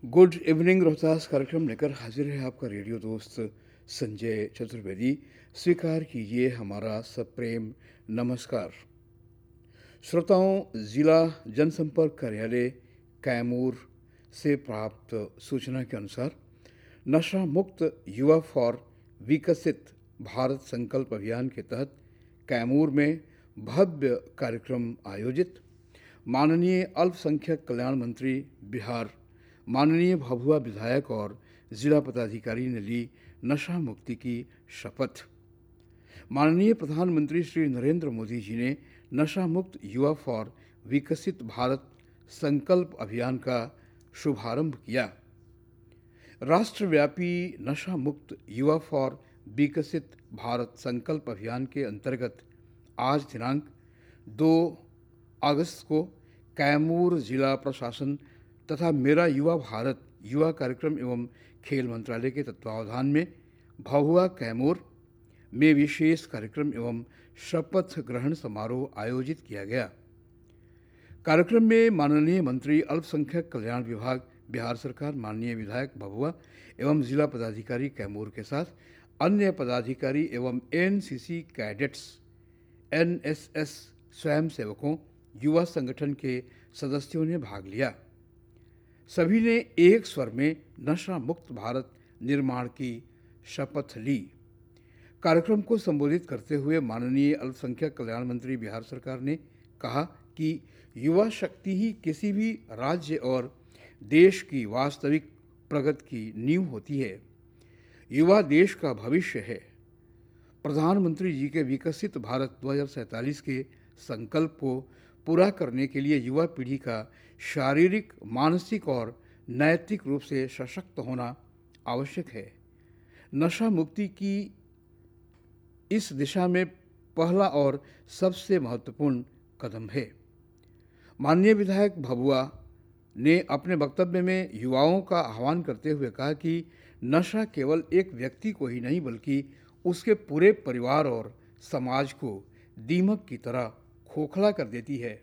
Good evening Rohtas कार्यक्रम लेकर हाजिर है आपका रेडियो दोस्त संजय चतुर्वेदी। स्वीकार कीजिए हमारा सप्रेम नमस्कार। श्रोताओं, जिला जनसंपर्क कार्यालय कैमूर से प्राप्त सूचना के अनुसार नशा मुक्त युवा फॉर विकसित भारत संकल्प अभियान के तहत कैमूर में भव्य कार्यक्रम आयोजित। माननीय अल्पसंख्यक कल्याण मंत्री बिहार माननीय भभुआ विधायक और जिला पदाधिकारी ने ली नशा मुक्ति की शपथ। माननीय प्रधानमंत्री श्री नरेंद्र मोदी जी ने नशा मुक्त युवा फॉर विकसित भारत संकल्प अभियान का शुभारंभ किया। राष्ट्रव्यापी नशा मुक्त युवा फॉर विकसित भारत संकल्प अभियान के अंतर्गत आज दिनांक 2 अगस्त को कैमूर जिला प्रशासन तथा मेरा युवा भारत युवा कार्यक्रम एवं खेल मंत्रालय के तत्वावधान में भभुआ कैमूर में विशेष कार्यक्रम एवं शपथ ग्रहण समारोह आयोजित किया गया। कार्यक्रम में माननीय मंत्री अल्पसंख्यक कल्याण विभाग बिहार सरकार, माननीय विधायक भभुआ एवं जिला पदाधिकारी कैमूर के साथ अन्य पदाधिकारी एवं एनसीसी कैडेट्स, एनएसएस स्वयंसेवकों, युवा संगठन के सदस्यों ने भाग लिया। सभी ने एक स्वर में नशा मुक्त भारत निर्माण की शपथ ली। कार्यक्रम को संबोधित करते हुए माननीय अल्पसंख्यक कल्याण मंत्री बिहार सरकार ने कहा कि युवा शक्ति ही किसी भी राज्य और देश की वास्तविक प्रगति की नींव होती है। युवा देश का भविष्य है। प्रधानमंत्री जी के विकसित भारत 2047 के संकल्प को पूरा करने के लिए युवा पीढ़ी का शारीरिक, मानसिक और नैतिक रूप से सशक्त होना आवश्यक है। नशा मुक्ति की इस दिशा में पहला और सबसे महत्वपूर्ण कदम है। माननीय विधायक भभुआ ने अपने वक्तव्य में युवाओं का आह्वान करते हुए कहा कि नशा केवल एक व्यक्ति को ही नहीं बल्कि उसके पूरे परिवार और समाज को दीमक की तरह खोखला कर देती है।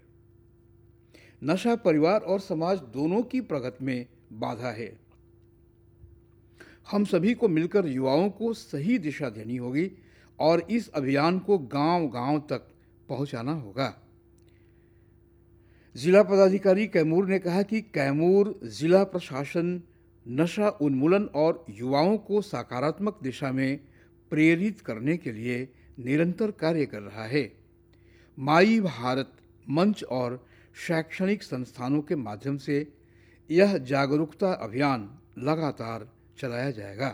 नशा परिवार और समाज दोनों की प्रगति में बाधा है। हम सभी को मिलकर युवाओं को सही दिशा देनी होगी और इस अभियान को गांव-गांव तक पहुंचाना होगा। जिला पदाधिकारी कैमूर ने कहा कि कैमूर जिला प्रशासन नशा उन्मूलन और युवाओं को सकारात्मक दिशा में प्रेरित करने के लिए निरंतर कार्य कर रहा है। माई भारत मंच और शैक्षणिक संस्थानों के माध्यम से यह जागरूकता अभियान लगातार चलाया जाएगा।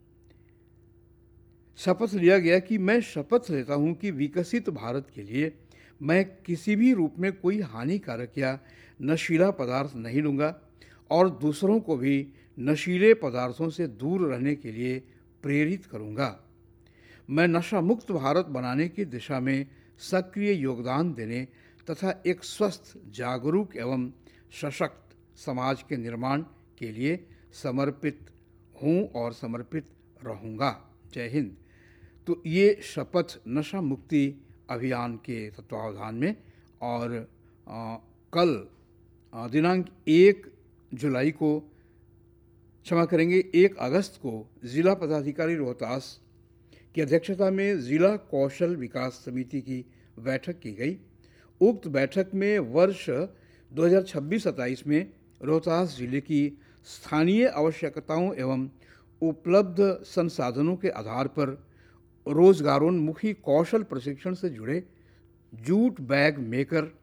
शपथ लिया गया कि मैं शपथ लेता हूं कि विकसित भारत के लिए मैं किसी भी रूप में कोई हानिकारक या नशीला पदार्थ नहीं लूँगा और दूसरों को भी नशीले पदार्थों से दूर रहने के लिए प्रेरित करूँगा। मैं नशा मुक्त भारत बनाने की दिशा में सक्रिय योगदान देने तथा एक स्वस्थ, जागरूक एवं सशक्त समाज के निर्माण के लिए समर्पित हूँ और समर्पित रहूँगा। जय हिंद। तो ये शपथ नशा मुक्ति अभियान के तत्वावधान में और कल दिनांक 1 जुलाई को, क्षमा करेंगे 1 अगस्त को जिला पदाधिकारी रोहतास की अध्यक्षता में जिला कौशल विकास समिति की बैठक की गई। उक्त बैठक में वर्ष 2026-27 में रोहतास जिले की स्थानीय आवश्यकताओं एवं उपलब्ध संसाधनों के आधार पर रोजगारोन्मुखी कौशल प्रशिक्षण से जुड़े जूट बैग मेकर